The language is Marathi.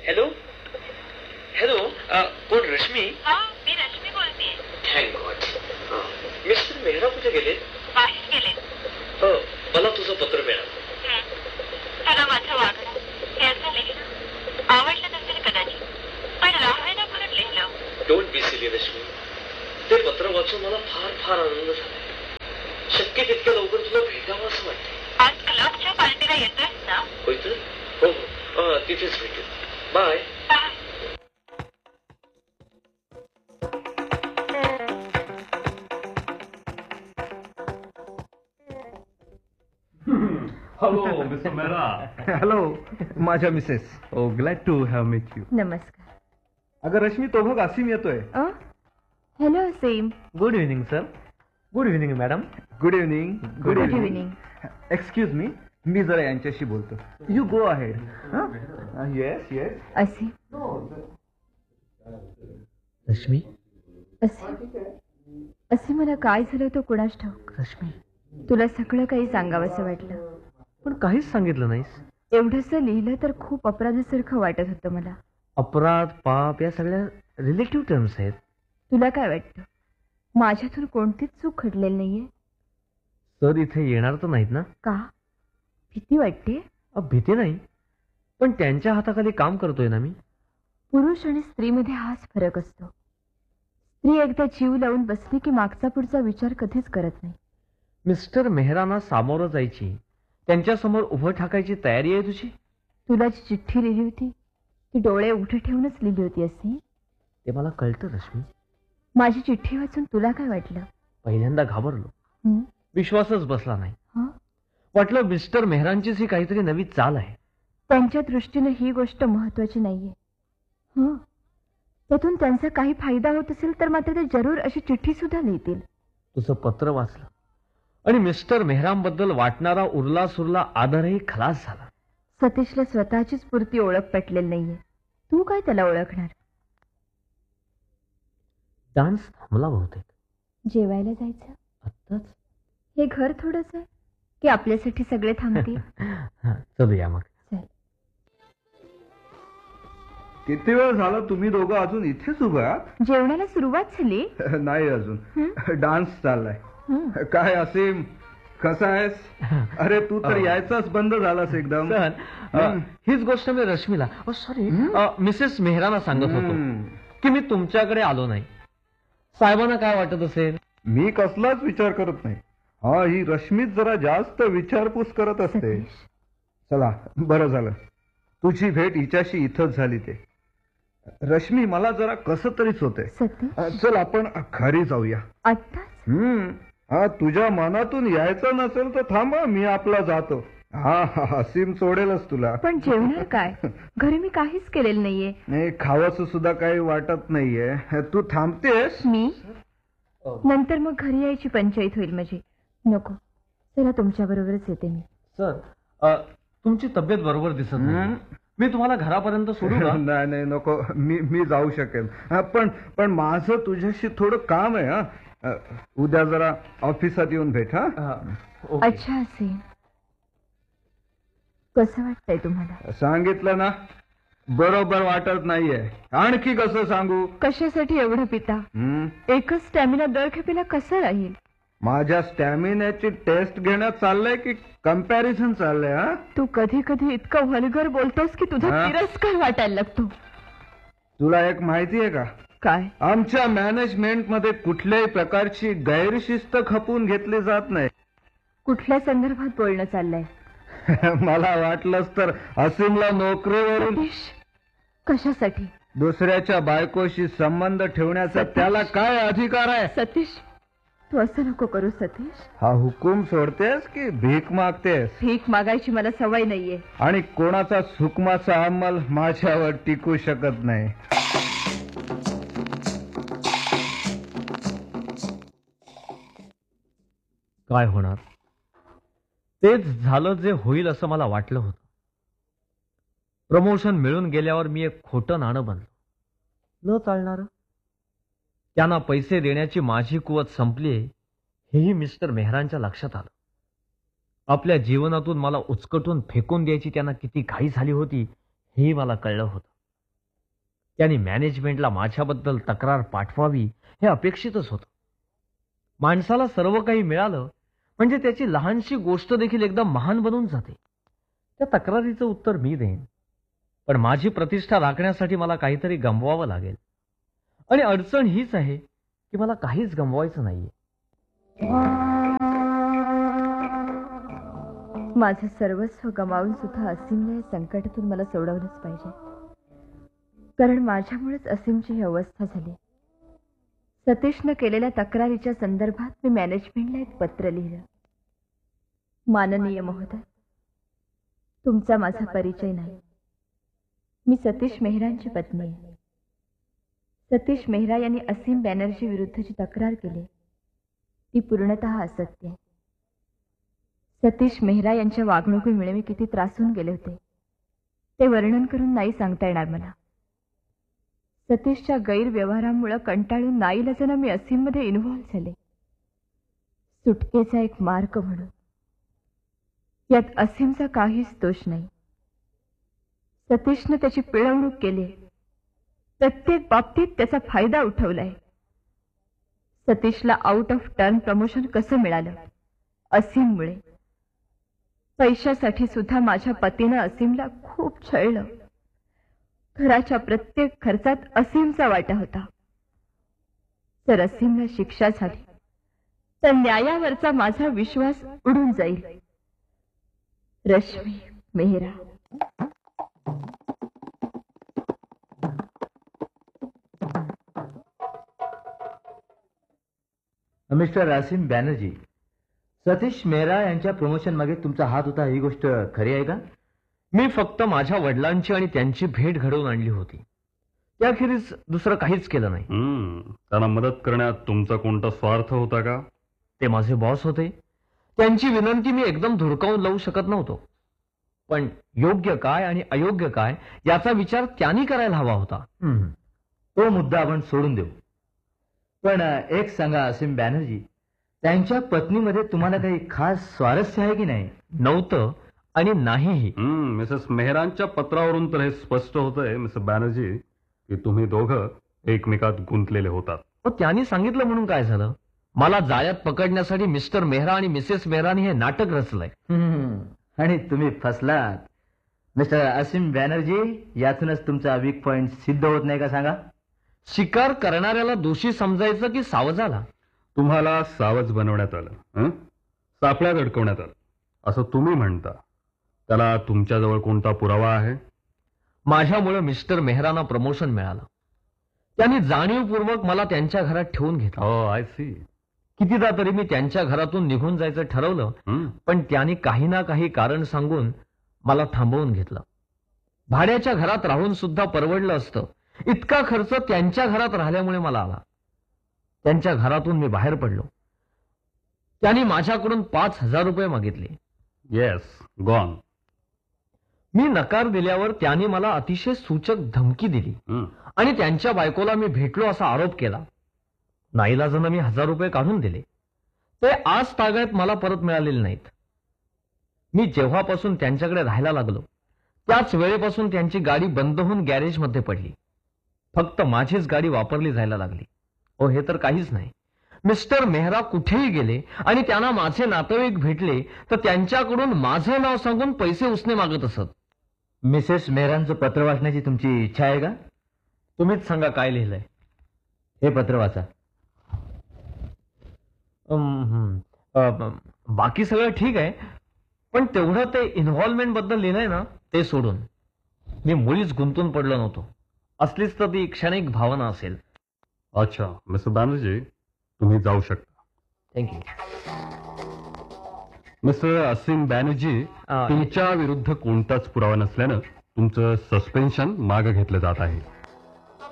हॅलो हॅलो, कोण? रश्मी? मी रश्मी बोलते. Thank God. मिस्टर मेहरा कुठे गेले? बाहेर गेले. हो, मला तुझं पत्र मिळालं. त्याला माझं वागणं हे असं लिहिलं आवडलं नसेल कदाचित, पण राहायला म्हणून लिहिलं. Don't be silly Rashmi. ते पत्र वाचून मला फार फार आनंद झाला. शक्य तितक्या लवकर तुला भेटावं असं वाटतं. आज क्लबच्या पार्टीला येतोयस ना? होय तर? हो हो, तिथेच भेटू. Bye. Hello mister Mehra. Hello माझ्या Mrs. O glad to have meet you. नमस्कार. अगं रश्मी, तो बघ असीम येतोय. हॅलो असीम. Good evening sir. Good evening madam. Good evening. Good evening. Excuse me जरा यांच्याशी बोलतो. You go ahead. Yes yes. असीम. रश्मी. असीम मला काय झालं तो कुणास ठाऊक. रश्मी, तुला सगळं काही सांगावंसं वाटलं, पण काहीच सांगितलं नाहीस. एवढंसं लिहिलं तर खूप अपराधासारखं वाटत होतं मला. अपराध, पाप या सगळ्या रिलेटिव्ह टर्म्स आहेत. तुला काय वाटतं, माझ्यातून कोणतीच चूक घडलेली नाहीये? सर इथे येणार तर नाहीत ना? का? भीती वाटते? भीती नाही, पण त्यांच्या हाताखाली काम करतोय ना मी. पुरुष आणि स्त्रीमध्ये हाच फरक असतो. स्त्री एकदा जीव लावून बसली की मागचा पुढचा विचार कधीच करत नाही. मिस्टर मेहरांना सामोरं जायची, त्यांच्यासमोर उभं ठाकायची तयारी आहे तुझी? तुला जी चिठ्ठी लिहिली होती ती डोळे उठे ठेवूनच लिहिली होती असे? ते मला कळतं रश्मी. माझी चिठ्ठी वाचून तुला काय वाटलं? पहिल्यांदा घाबरलो, विश्वासच बसला नाही. वाटलं मिस्टर मेहरांचीच ही काहीतरी नवी चाल आहे. त्यांच्या दृष्टीने ही गोष्ट महत्वाची नाहीये. त्यातून त्यांचा काही फायदा होत असेल तर मात्र ते जरूर अशी चिठ्ठी सुद्धा लिहितील. तुझं पत्र वाचलं आणि मिस्टर मेहरांबद्दल वाटणारा उरला सुरला आदरही खलास झाला. सतीशला स्वतःचीच पुरती ओळख पटलेली नाहीये, तू काय त्याला ओळखणार? डान्स थांबला बहुतेक. जेवायला जायचं आत्ताच? हे घर थोडंच आहे की आपल्यासाठी सगळे थांबतील? चलूया मग. किती वेळ झाला तुम्ही दोघं अजून इथेच उभा? जेवणाला सुरुवात झाली नाही अजून, डान्स चाललाय. काय असीम, कसा आहेस? अरे तू तर यायचाच बंद झालास एकदम. हीच गोष्ट मी रश्मीला, सॉरी मिसेस मेहरांना सांगत होतो की मी तुमच्याकडे आलो नाही. साहेबांना काय वाटत असेल? मी कसलाच विचार करत नाही. ही रश्मीच जरा जास्त विचारपूस करत असते. चला बरं झालं तुझी भेट हिच्याशी इथंच झाली. ते रश्मी, मला जरा कसं तरीच होतंय. चल आपण घरी जाऊया. तुझ्या मनातून यायचं नसेल तर थांबा, मी आपला जातो. असीम सोडेलच तुला. पण जेवणार काय? घरी मी काहीच केलेलं नाहीये. नाही, खावंसं सुद्धा काही वाटत नाहीये. तू थांबतेस? मी नंतर मग घरी यायची पंचायत होईल माझी. नको, चला तुमच्या बरोबरच येते मी. सर तुमची तब्येत बरोबर दिसत नाही. मी तुम्हाला घरापर्यंत सोडू का? नाही नाही नको, मी जाऊ शकेल. पण माझं तुझ्याशी थोडं काम आहे. उद्या जरा ऑफिसात येऊन भेट. अच्छा असेल. कसं वाटतंय तुम्हाला? सांगितलं ना, बरोबर वाटत नाहीये. आणखी कसं सांगू? कशासाठी एवढं पिता? एकच स्टॅमिना दर खेपेला कसं राहील? माझ्या स्टॅमिनाची टेस्ट घेण्यात चाललंय की कम्पॅरिझन चाललंय? तू कधी कधी इतकं व्हल्गर बोलतोस की तुझा तिरस्कार वाटायला लागतो. तुला एक माहिती आहे का? काय? आमच्या मॅनेजमेंट मध्ये कुठल्याही प्रकारची गैरशिस्त खपून घेतली जात नाही. कुठल्या संदर्भात बोलणं चाललंय? मला वाटलंच तर असीमला नोकरीवरून. कशासाठी? दुसऱ्याच्या बायकोशी संबंध ठेवण्याचा त्याला काय अधिकार आहे? सतीश, तू असं नको करू सतीश. हा हुकूम सोडतेस की भीक मागतेस? भीक मागायची मला सवय नाहीये. आणि कोणाचा हुकमाचा अंमल माझ्यावर टिकू शकत नाही. काय होणार? तेच झालं जे होईल असं मला वाटलं होतं. प्रमोशन मिळून गेल्यावर मी एक खोटं नाणं बनलो. न चालणारं. त्यांना पैसे देण्याची माझी कुवत संपली हेही मिस्टर मेहरांच्या लक्षात आलं. आपल्या जीवनातून मला उचकटून फेकून द्यायची त्यांना किती घाई झाली होती हेही मला कळलं होतं. त्यांनी मॅनेजमेंटला माझ्याबद्दल तक्रार पाठवावी हे अपेक्षितच होतं. माणसाला सर्व काही मिळालं म्हणजे त्याची लहानशी गोष्ट देखील एकदम महान बनून जाते. त्या तक्रारीचं उत्तर मी देईन, पण माझी प्रतिष्ठा राखण्यासाठी मला काहीतरी गमवावं लागेल. आणि अडचण हीच आहे की मला काहीच गमवायचं नाहीये. माझं सर्वस्व गमावून सुद्धा असीमला या संकटातून मला सोडवलंच पाहिजे, कारण माझ्यामुळेच असीमची ही अवस्था झाली. सतीशनं केलेल्या तक्रारीच्या संदर्भात मी मॅनेजमेंटला एक पत्र लिहिलं. माननीय महोदय, तुमचा माझा परिचय नाही. मी सतीश मेहरांची पत्नी आहे. सतीश मेहरा यांनी असीम बॅनर्जी विरुद्धची तक्रार केली, ती पूर्णतः असत्य आहे. सतीश मेहरा यांच्या वागणुकीमुळे मी किती त्रासून गेले होते ते वर्णन करून नाही सांगता येणार मला. सतीशच्या गैरव्यवहारामुळे कंटाळून नाईलाजाने मी असीममध्ये इन्व्हॉल्व्ह झाले, सुटकेचा एक मार्ग म्हणून. यात असीमचा काहीच दोष नाही. सतीशने त्याची पिळवणूक केली, प्रत्येक बाबतीत त्याचा फायदा उठवलाय. सतीशला आउट ऑफ टर्न प्रमोशन कसं मिळालं? असीममुळे. पैशासाठी सुद्धा माझ्या पतीनं असीमला खूप छळलं. घराच्या प्रत्येक खर्चात असीमचा वाटा होता. जर असीमला शिक्षा झाली तर न्यायावरचा माझा विश्वास उडून जाईल. रश्मी मेहरा. मिस्टर असीम बॅनर्जी, सतीश मेहरा यांच्या प्रमोशन मागे तुमचा हात होता, ही गोष्ट खरी आहे का? मी फक्त माझ्या वडिलांची आणि त्यांची भेट घडवून आणली होती. त्याखेरीज दुसरं काहीच केलं नाही. त्यांना मदत करण्यात तुमचा कोणता स्वार्थ होता का? ते माझे बॉस होते. त्यांची विनंती मी एकदम धुडकावून लावू शकत नव्हतो. पण योग्य काय आणि अयोग्य काय याचा विचार त्यांनी करायला हवा होता. तो मुद्दा आपण सोडून देऊ. पण एक सांगा असीम बॅनर्जी, त्यांच्या पत्नीमध्ये तुम्हाला काही खास स्वारस्य आहे की नाही? नव्हतं आणि नाहीही. मिसेस मेहरांच्या पत्रावरून तर हे स्पष्ट होतंय मिस्टर बॅनर्जी की तुम्ही दोघं एकमेकात गुंतलेले होतात. त्यांनी सांगितलं म्हणून काय झालं? मला जाळ्यात पकडण्यासाठी मिस्टर मेहरा आणि मिसेस मेहरानी हे नाटक रचलंय. आणि तुम्ही फसलात. मिस्टर असीम बॅनर्जी, यातूनच तुमचा वीक पॉइंट सिद्ध होत नाही का सांगा? शिकार करणाऱ्याला दोषी समजायचं की सावजाला? तुम्हाला सावज बनवण्यात आलं, सापळ्यात अडकवण्यात आलं असं तुम्ही म्हणता. त्याला तुमच्याजवळ कोणता पुरावा आहे? माझ्यामुळे मिस्टर मेहरांना प्रमोशन मिळालं. त्यांनी जाणीवपूर्वक मला त्यांच्या घरात ठेवून घेतलं. I C. कितीदा तरी मी त्यांच्या घरातून निघून जायचं ठरवलं, पण त्यांनी काही ना काही कारण सांगून मला थांबवून घेतलं. भाड्याच्या घरात राहून सुद्धा परवडलं असतं इतका खर्च त्यांच्या घरात राहिल्यामुळे मला आला. त्यांच्या घरातून मी बाहेर पडलो. त्यांनी माझ्याकडून 5,000 रुपये मागितले. Yes, gone. मी नकार दिल्यावर त्यांनी मला अतिशय सूचक धमकी दिली आणि त्यांच्या बायकोला मी भेटलो असा आरोप केला. नाईलाजानं मी 1,000 रुपये काढून दिले. ते आज तागायत मला परत मिळालेले नाहीत. मी जेव्हापासून त्यांच्याकडे राहायला लागलो त्याच वेळेपासून त्यांची गाडी बंद होऊन गॅरेजमध्ये पडली. फक्त माझीच गाडी वापरली जायला लागली. हे तर काहीच नाही. मिस्टर मेहरा कुठेही गेले आणि त्यांना माझे नातेवाईक भेटले तर त्यांच्याकडून माझं नाव सांगून पैसे उसने मागत असत. मिसेस मेहरांचं पत्र वाचण्याची तुमची इच्छा आहे का? तुम्हीच सांगा काय लिहिलंय. हे पत्र वाचा. बाकी सगळं ठीक आहे, पण तेवढं ते इन्व्हॉल्वमेंट बद्दल लिहिलंय ना ते सोडून. मी मुळीच गुंतून पडलो नव्हतो. असलीच तर ती क्षणिक भावना असेल. अच्छा मिस्टर बॅनर्जी, तुम्ही जाऊ शकता. थँक्यू. मिस्टर असीम बॅनर्जी, तुमच्या विरुद्ध कोणताच पुरावा नसल्यानं तुमचं सस्पेन्शन मागे घेतलं जात आहे.